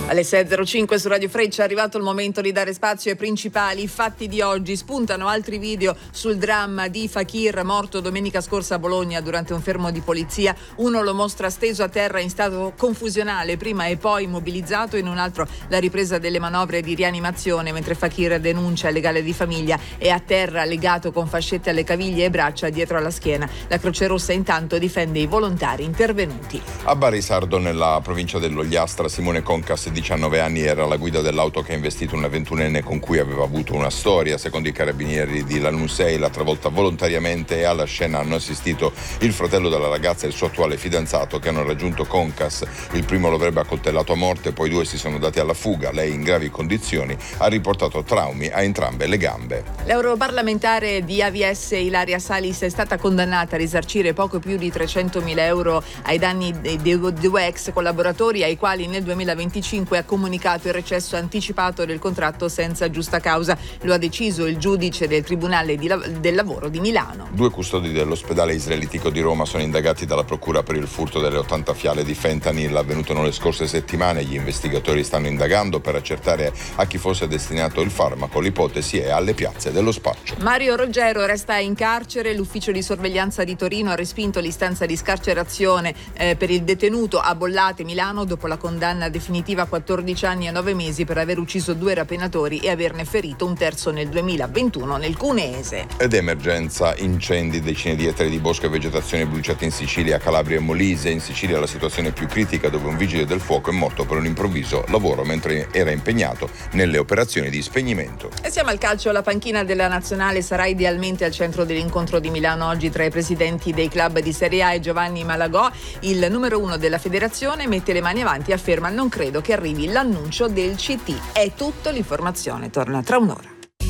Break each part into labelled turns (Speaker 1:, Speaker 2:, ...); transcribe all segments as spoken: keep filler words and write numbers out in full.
Speaker 1: Alle sei e zero cinque su Radio Freccia è arrivato il momento di dare spazio ai principali fatti di oggi. Spuntano altri video sul dramma di Fakir, morto domenica scorsa a Bologna durante un fermo di polizia. Uno lo mostra steso a terra in stato confusionale, prima e poi immobilizzato, in un altro la ripresa delle manovre di rianimazione, mentre Fakir denuncia il legale di famiglia è a terra legato con fascette alle caviglie e braccia dietro alla schiena. La Croce Rossa intanto difende i volontari intervenuti.
Speaker 2: A Barisardo, nella provincia dell'Ogliastra, Simone Concas, diciannove anni, era alla guida dell'auto che ha investito una ventunenne con cui aveva avuto una storia. Secondo i carabinieri di Lanusei, l'ha travolta volontariamente e alla scena hanno assistito il fratello della ragazza e il suo attuale fidanzato, che hanno raggiunto Concas. Il primo lo avrebbe accoltellato a morte, poi i due si sono dati alla fuga. Lei, in gravi condizioni, ha riportato traumi a entrambe le gambe.
Speaker 1: L'europarlamentare di A V S Ilaria Salis è stata condannata a risarcire poco più di trecentomila euro ai danni dei due ex collaboratori, ai quali nel duemilaventicinque ha comunicato il recesso anticipato del contratto senza giusta causa. Lo ha deciso il giudice del Tribunale di Lav- del Lavoro di Milano.
Speaker 2: Due custodi dell'ospedale israelitico di Roma sono indagati dalla procura per il furto delle ottanta fiale di fentanyl avvenuto nelle scorse settimane. Gli investigatori stanno indagando per accertare a chi fosse destinato il farmaco. L'ipotesi è alle piazze dello spaccio.
Speaker 1: Mario Roggero resta in carcere. L'ufficio di sorveglianza di Torino ha respinto l'istanza di scarcerazione eh, per il detenuto a Bollate, Milano, dopo la condanna definitiva a quattordici anni e nove mesi per aver ucciso due rapinatori e averne ferito un terzo nel duemilaventuno nel Cuneese.
Speaker 2: Ed emergenza incendi, decine di ettari di bosco e vegetazione bruciati in Sicilia, Calabria e Molise. In Sicilia la situazione è più critica, dove un vigile del fuoco è morto per un improvviso lavoro mentre era impegnato nelle operazioni di spegnimento.
Speaker 1: E siamo al calcio. La panchina della nazionale sarà idealmente al centro dell'incontro di Milano oggi tra i presidenti dei club di Serie A e Giovanni Malagò. Il numero uno della federazione mette le mani avanti e afferma: non credo che arrivi l'annuncio del C T. È tutto, l'informazione torna tra un'ora.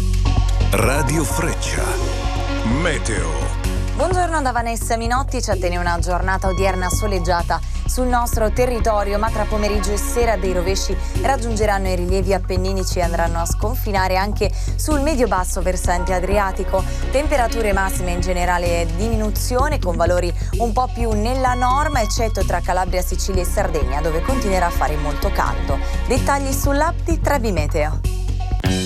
Speaker 3: Radio Freccia. Meteo.
Speaker 4: Buongiorno da Vanessa Minotti. Ci attende una giornata odierna soleggiata sul nostro territorio, ma tra pomeriggio e sera dei rovesci raggiungeranno i rilievi appenninici e andranno a sconfinare anche sul medio-basso versante adriatico. Temperature massime in generale diminuzione, con valori un po' più nella norma, eccetto tra Calabria, Sicilia e Sardegna, dove continuerà a fare molto caldo. Dettagli sull'app di Trebi Meteo.